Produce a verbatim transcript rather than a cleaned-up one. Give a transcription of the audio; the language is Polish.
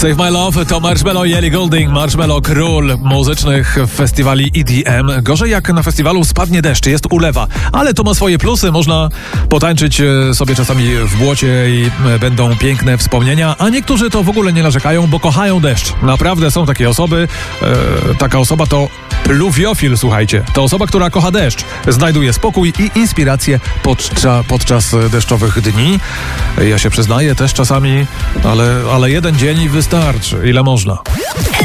Save My Love to Marshmello i Ellie Goulding. Marshmello, król muzycznych festiwali E D M. Gorzej jak na festiwalu spadnie deszcz, jest ulewa, ale to ma swoje plusy. Można potańczyć sobie czasami w błocie i będą piękne wspomnienia, a niektórzy to w ogóle nie narzekają, bo kochają deszcz. Naprawdę są takie osoby. E, taka osoba to pluviofil, słuchajcie. To osoba, która kocha deszcz. Znajduje spokój i inspirację podczas, podczas deszczowych dni. Ja się przyznaję też czasami, ale, ale jeden dzień i wystarczy. Ile można.